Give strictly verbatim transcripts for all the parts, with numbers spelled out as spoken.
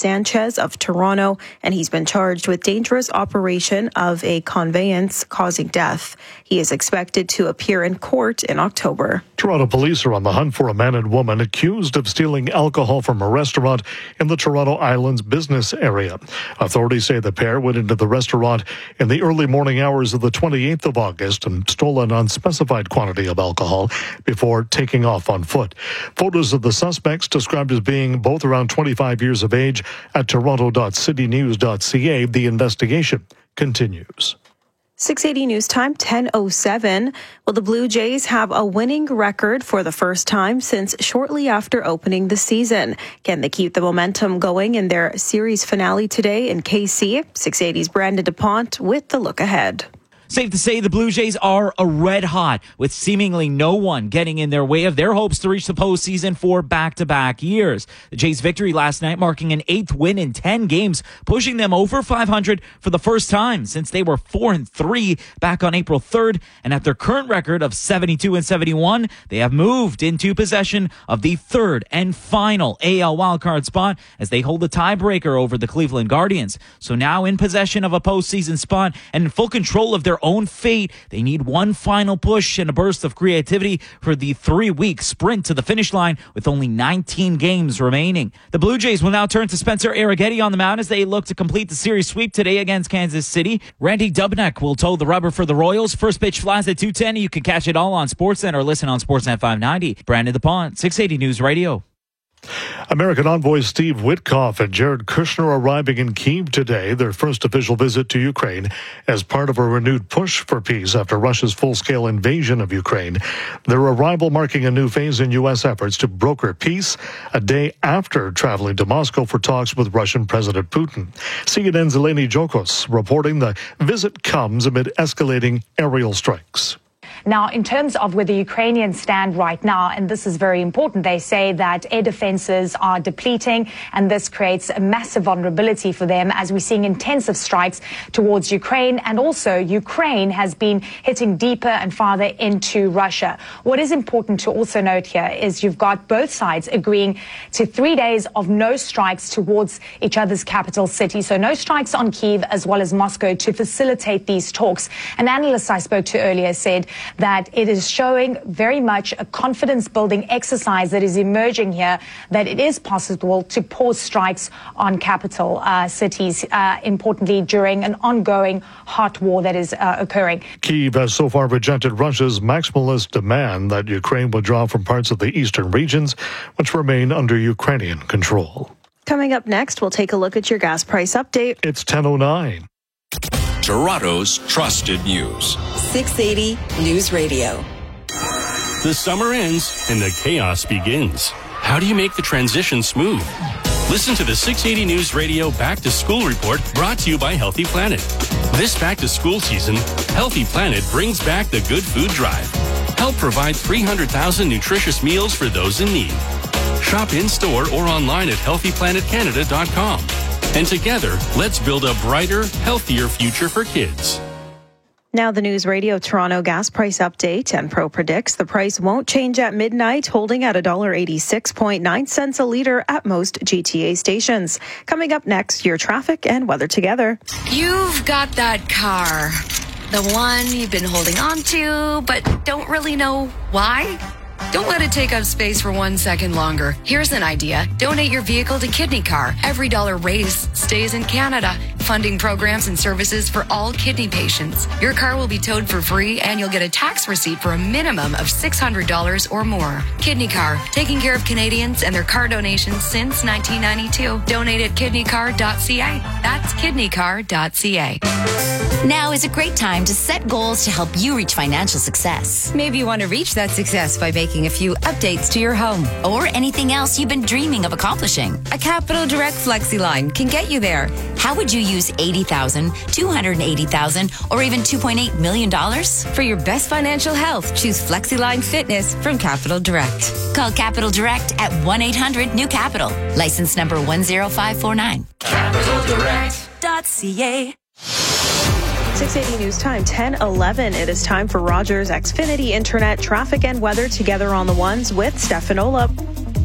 Sanchez of Toronto, and he's been charged with dangerous operation of a conveyance causing death. He is expected to appear in court in October. Toronto police are on the hunt for a man and woman accused of stealing alcohol from a restaurant in the Toronto Islands business area. Authorities say the pair went into the restaurant in the early morning hours of the twenty-eighth of August and stole an unspecified quantity of alcohol before taking off on foot. Photos of the suspects, described as being both around twenty-five years of age, at toronto dot city news dot c a. The investigation continues. six eighty News Time, ten oh seven. Well, the Blue Jays have a winning record for the first time since shortly after opening the season. Can they keep the momentum going in their series finale today in K C? six eighty's Brandon DuPont with the look ahead. Safe to say the Blue Jays are a red hot, with seemingly no one getting in their way of their hopes to reach the postseason for back-to-back years. The Jays' victory last night marking an eighth win in ten games, pushing them over five hundred for the first time since they were four and three back on April third. And at their current record of seventy-two and seventy-one, they have moved into possession of the third and final A L wildcard spot as they hold the tiebreaker over the Cleveland Guardians. So now in possession of a postseason spot and in full control of their own fate, they need one final push and a burst of creativity for the three-week sprint to the finish line with only nineteen games remaining. The Blue Jays will now turn to Spencer Arrighetti on the mound as they look to complete the series sweep today against Kansas City. Randy Dubnyk will toe the rubber for the Royals. First pitch flies at two ten. You can catch it all on Sportsnet or listen on Sportsnet five ninety. Brandon DuPont, six eighty News Radio. American envoys Steve Witkoff and Jared Kushner arriving in Kyiv today, their first official visit to Ukraine as part of a renewed push for peace after Russia's full-scale invasion of Ukraine. Their arrival marking a new phase in U S efforts to broker peace a day after traveling to Moscow for talks with Russian President Putin. C N N's Eleni Jokos reporting the visit comes amid escalating aerial strikes. Now, in terms of where the Ukrainians stand right now, and this is very important, they say that air defenses are depleting, and this creates a massive vulnerability for them as we're seeing intensive strikes towards Ukraine. And also, Ukraine has been hitting deeper and farther into Russia. What is important to also note here is you've got both sides agreeing to three days of no strikes towards each other's capital city. So no strikes on Kyiv as well as Moscow to facilitate these talks. An analyst I spoke to earlier said that it is showing very much a confidence-building exercise that is emerging here, that it is possible to pause strikes on capital uh, cities, uh, importantly during an ongoing hot war that is uh, occurring. Kyiv has so far rejected Russia's maximalist demand that Ukraine withdraw from parts of the eastern regions, which remain under Ukrainian control. Coming up next, we'll take a look at your gas price update. It's ten oh nine. Toronto's trusted news. six eighty News Radio. The summer ends and the chaos begins. How do you make the transition smooth? Listen to the six eighty News Radio Back to School Report brought to you by Healthy Planet. This back to school season, Healthy Planet brings back the Good Food Drive. Help provide three hundred thousand nutritious meals for those in need. Shop in-store or online at healthy planet canada dot com. And together, let's build a brighter, healthier future for kids. Now the News Radio Toronto gas price update. Enpro predicts the price won't change at midnight, holding at one dollar eighty-six point nine cents a litre at most G T A stations. Coming up next, your traffic and weather together. You've got that car, the one you've been holding on to, but don't really know why. Don't let it take up space for one second longer. Here's an idea. Donate your vehicle to Kidney Car. Every dollar raised stays in Canada, funding programs and services for all kidney patients. Your car will be towed for free, and you'll get a tax receipt for a minimum of six hundred dollars or more. Kidney Car, taking care of Canadians and their car donations since nineteen ninety-two. Donate at kidney car dot c a. That's kidney car dot c a. Now is a great time to set goals to help you reach financial success. Maybe you want to reach that success by making a few updates to your home. Or anything else you've been dreaming of accomplishing. A Capital Direct FlexiLine can get you there. How would you use eighty thousand dollars, two hundred eighty thousand dollars, or even two point eight million dollars? For your best financial health, choose FlexiLine Fitness from Capital Direct. Call Capital Direct at one eight hundred new capital. License number one zero five four nine. capital direct dot c a. six eighty News Time, ten eleven. It is time for Rogers Xfinity Internet traffic and weather together on the ones with Stefan Olop.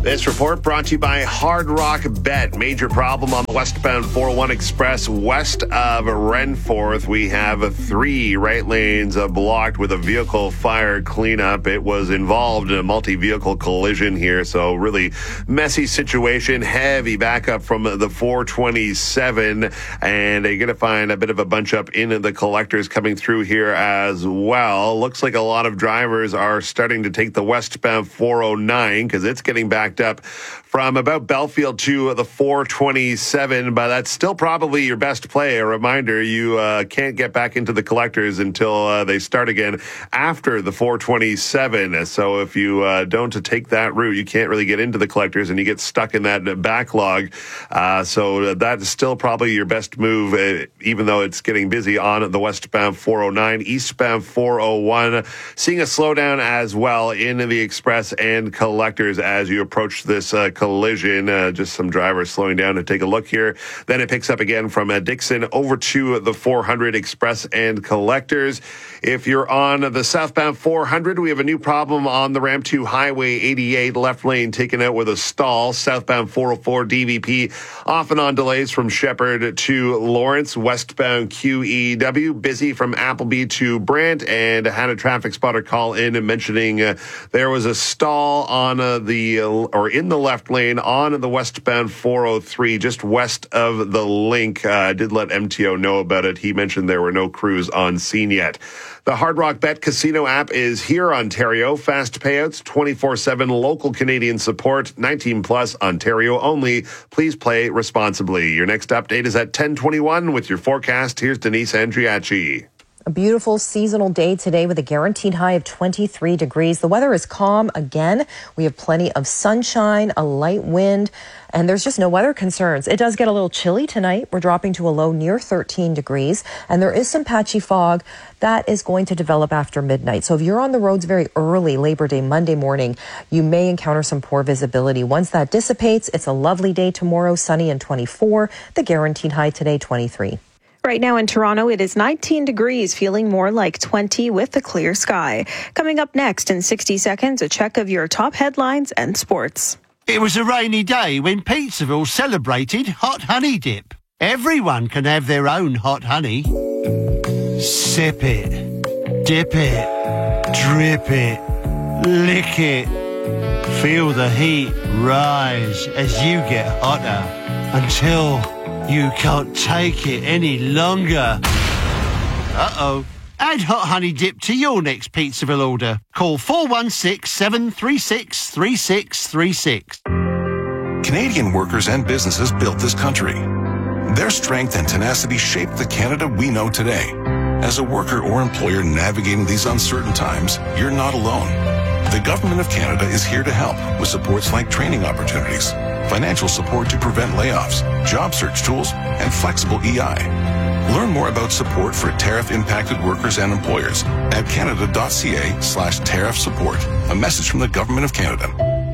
This report brought to you by Hard Rock Bet. Major problem on the westbound four oh one Express west of Renforth. We have three right lanes blocked with a vehicle fire cleanup. It was involved in a multi-vehicle collision here, so really messy situation. Heavy backup from the four twenty-seven, and you're going to find a bit of a bunch up in the collectors coming through here as well. Looks like a lot of drivers are starting to take the westbound four oh nine because it's getting backed up from about Belfield to the four twenty-seven, but that's still probably your best play. A reminder, you uh, can't get back into the collectors until uh, they start again after the four twenty-seven. So if you uh, don't take that route, you can't really get into the collectors and you get stuck in that backlog. Uh, so that is still probably your best move, uh, even though it's getting busy on the westbound four oh nine. Eastbound four oh one, seeing a slowdown as well in the express and collectors as you approach this uh, collision. Uh, just some drivers slowing down to take a look here. Then it picks up again from uh, Dixon over to the four hundred express and collectors. If you're on the southbound four hundred, we have a new problem on the ramp to Highway eighty-eight, left lane taken out with a stall. Southbound four oh four D V P off and on delays from Shepherd to Lawrence. Westbound Q E W busy from Appleby to Brant, and had a traffic spotter call in and mentioning uh, there was a stall on uh, the uh, or in the left lane on the westbound four oh three, just west of the link. I uh, did let M T O know about it. He mentioned there were no crews on scene yet. The Hard Rock Bet Casino app is here, Ontario. Fast payouts, twenty-four seven local Canadian support, nineteen plus, Ontario only. Please play responsibly. Your next update is at ten twenty-one with your forecast. Here's Denise Andriachi. A beautiful seasonal day today with a guaranteed high of twenty-three degrees. The weather is calm again. We have plenty of sunshine, a light wind, and there's just no weather concerns. It does get a little chilly tonight. We're dropping to a low near thirteen degrees, and there is some patchy fog that is going to develop after midnight. So if you're on the roads very early, Labor Day, Monday morning, you may encounter some poor visibility. Once that dissipates, it's a lovely day tomorrow, sunny and twenty-four. The guaranteed high today, twenty-three. Right now in Toronto, it is nineteen degrees, feeling more like twenty with a clear sky. Coming up next in sixty seconds, a check of your top headlines and sports. It was a rainy day when Pizzaville celebrated Hot Honey Dip. Everyone can have their own hot honey. Sip it, dip it, drip it, lick it. Feel the heat rise as you get hotter until you can't take it any longer. Uh-oh. Add Hot Honey Dip to your next Pizzaville order. Call four one six, seven three six, three six three six. Canadian workers and businesses built this country. Their strength and tenacity shaped the Canada we know today. As a worker or employer navigating these uncertain times, you're not alone. The Government of Canada is here to help with supports like training opportunities, financial support to prevent layoffs, job search tools, and flexible E I. Learn more about support for tariff-impacted workers and employers at canada.ca slash tariff support. A message from the Government of Canada.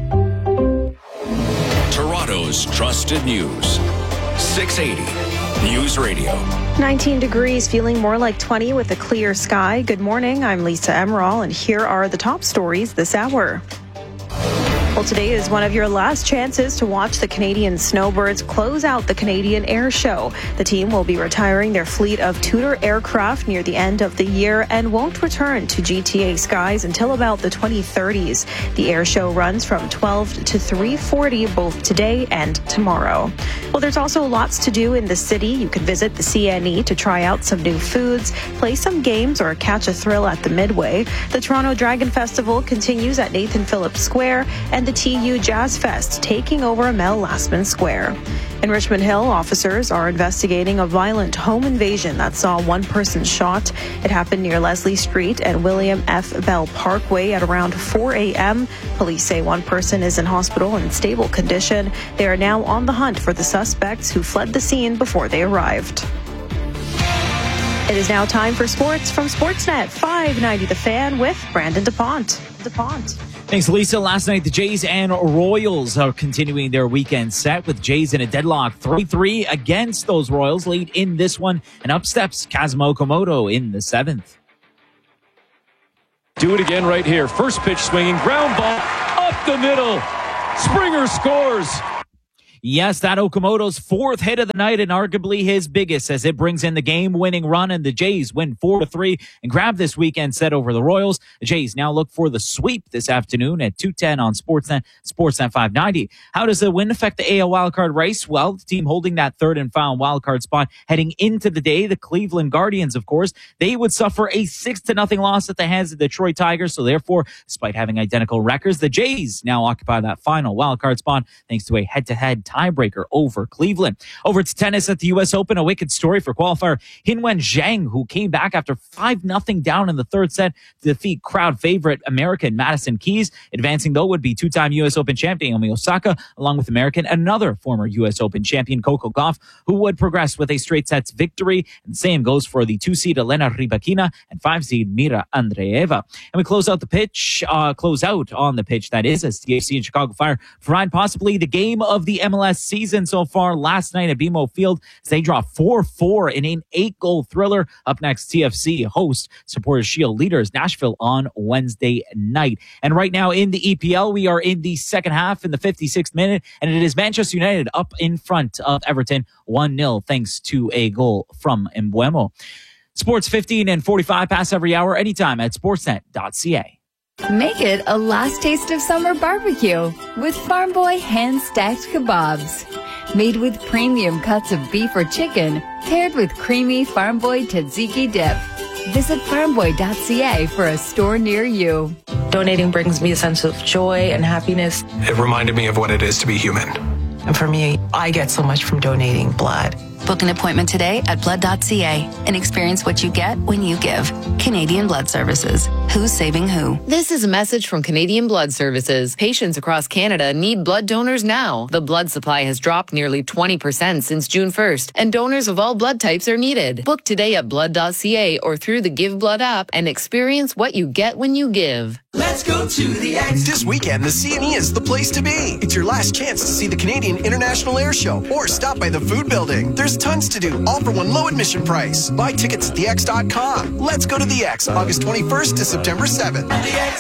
Toronto's trusted news. six eighty News Radio. nineteen degrees, feeling more like twenty with a clear sky. Good morning, I'm Lisa Emerald, and here are the top stories this hour. Well, today is one of your last chances to watch the Canadian Snowbirds close out the Canadian Air Show. The team will be retiring their fleet of Tudor aircraft near the end of the year and won't return to G T A skies until about the twenty thirties. The air show runs from twelve to three forty both today and tomorrow. Well, there's also lots to do in the city. You can visit the C N E to try out some new foods, play some games, or catch a thrill at the Midway. The Toronto Dragon Festival continues at Nathan Phillips Square, and the T U Jazz Fest taking over Mel Lastman Square. In Richmond Hill, officers are investigating a violent home invasion that saw one person shot. It happened near Leslie Street and William F. Bell Parkway at around four a.m. Police say one person is in hospital in stable condition. They are now on the hunt for the suspects who fled the scene before they arrived. It is now time for sports from Sportsnet five ninety The Fan with Brandon DuPont. DuPont. Thanks, Lisa. Last night, the Jays and Royals are continuing their weekend set with Jays in a deadlock three three against those Royals late in this one. And up steps Kazuma Okamoto in the seventh. Do it again right here. First pitch swinging, ground ball up the middle. Springer scores. Yes, that Okamoto's fourth hit of the night and arguably his biggest as it brings in the game-winning run, and the Jays win four to three and grab this weekend set over the Royals. The Jays now look for the sweep this afternoon at two ten on Sportsnet, Sportsnet five ninety. How does the win affect the A L wildcard race? Well, the team holding that third and final wildcard spot heading into the day, the Cleveland Guardians, of course, they would suffer a six to nothing loss at the hands of the Detroit Tigers. So therefore, despite having identical records, the Jays now occupy that final wildcard spot thanks to a head-to-head tiebreaker over Cleveland. Over to tennis at the U S Open, a wicked story for qualifier Hinwen Zhang, who came back after five nothing down in the third set to defeat crowd favorite American Madison Keys. Advancing, though, would be two-time U S Open champion Naomi Osaka, along with American, another former U S Open champion Coco Gauff, who would progress with a straight sets victory. And the same goes for the two-seed Elena Rybakina and five-seed Mira Andreeva. And we close out the pitch, uh, close out on the pitch, that is, as T F C and Chicago Fire provide possibly the game of the M L S season so far last night at B M O Field as they draw four four in an eight-goal thriller. Up next, T F C host Supporters Shield leaders Nashville on Wednesday night. And right now in the E P L, we are in the second half in the fifty-sixth minute, and it is Manchester United up in front of Everton one nil thanks to a goal from Mbeumo. Sports fifteen and forty-five pass every hour anytime at sportsnet dot c a. Make it a last taste of summer barbecue with Farm Boy hand-stacked kebabs. Made with premium cuts of beef or chicken, paired with creamy Farm Boy tzatziki dip. Visit farm boy dot c a for a store near you. Donating brings me a sense of joy and happiness. It reminded me of what it is to be human. And for me, I get so much from donating blood. Book an appointment today at blood dot c a and experience what you get when you give. Canadian Blood Services. Who's saving who? This is a message from Canadian Blood Services. Patients across Canada need blood donors now. The blood supply has dropped nearly twenty percent since June first, and donors of all blood types are needed. Book today at blood dot c a or through the Give Blood app and experience what you get when you give. Let's go to the X. This weekend, the C N E is the place to be. It's your last chance to see the Canadian International Air Show or stop by the food building. There's tons to do, all for one low admission price. Buy tickets at the x dot com. Let's go to the X, August twenty-first to September seventh.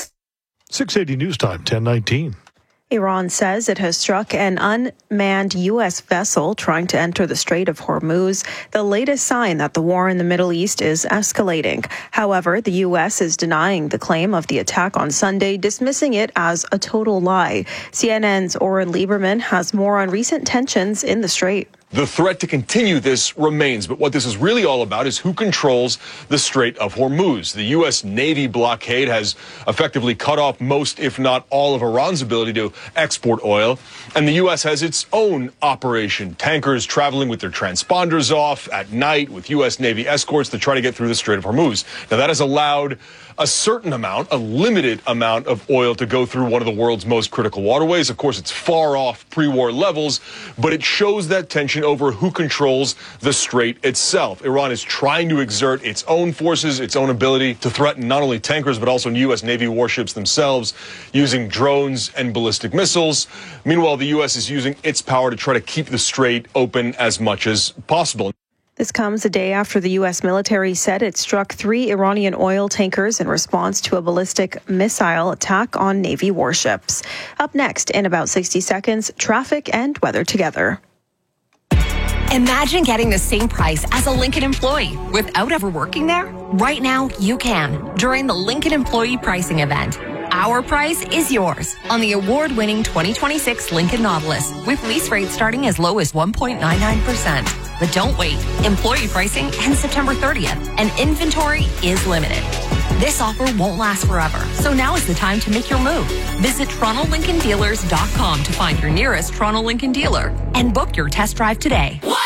six eighty News Time, ten nineteen. Iran says it has struck an unmanned U S vessel trying to enter the Strait of Hormuz, the latest sign that the war in the Middle East is escalating. However, the U S is denying the claim of the attack on Sunday, dismissing it as a total lie. C N N's Oren Lieberman has more on recent tensions in the Strait. The threat to continue this remains, but what this is really all about is who controls the Strait of Hormuz. The U S Navy blockade has effectively cut off most, if not all, of Iran's ability to export oil, and the U S has its own operation. Tankers traveling with their transponders off at night with U S Navy escorts to try to get through the Strait of Hormuz. Now, that has allowed a certain amount, a limited amount of oil to go through one of the world's most critical waterways. Of course, it's far off pre-war levels, but it shows that tension over who controls the strait itself. Iran is trying to exert its own forces, its own ability to threaten not only tankers, but also U S Navy warships themselves using drones and ballistic missiles. Meanwhile, the U S is using its power to try to keep the strait open as much as possible. This comes a day after the U S military said it struck three Iranian oil tankers in response to a ballistic missile attack on Navy warships. Up next, in about sixty seconds, traffic and weather together. Imagine getting the same price as a Lincoln employee without ever working there. Right now, you can during the Lincoln Employee Pricing Event. Our price is yours on the award-winning twenty twenty-six Lincoln Nautilus with lease rates starting as low as one point nine nine percent. But don't wait. Employee pricing ends September thirtieth, and inventory is limited. This offer won't last forever, so now is the time to make your move. Visit Toronto Lincoln Dealers dot com to find your nearest Toronto Lincoln dealer and book your test drive today.